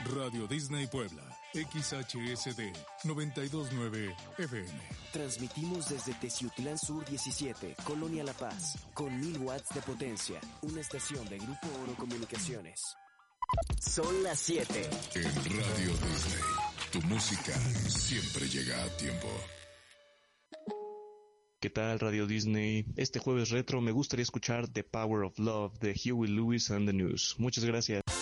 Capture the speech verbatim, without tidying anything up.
Radio Disney Puebla, X H S D noventa y dos punto nueve F M. Transmitimos desde Teciutlán Sur diecisiete, Colonia La Paz, con mil watts de potencia. Una estación de Grupo Oro Comunicaciones. Son las siete. En Radio Disney, tu música siempre llega a tiempo. ¿Qué tal, Radio Disney? Este jueves retro me gustaría escuchar The Power of Love de Huey Lewis and the News. Muchas gracias.